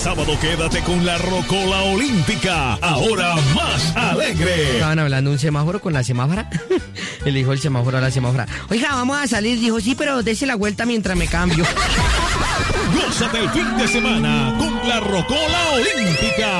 sábado quédate con la Rocola Olímpica, ahora más alegre. Estaban hablando de un semáforo con la semáfora. Le dijo el semáforo a la semáfora: oiga, vamos a salir. Dijo: sí, pero dése la vuelta mientras me cambio. Gózate el fin de semana con la Rocola Olímpica.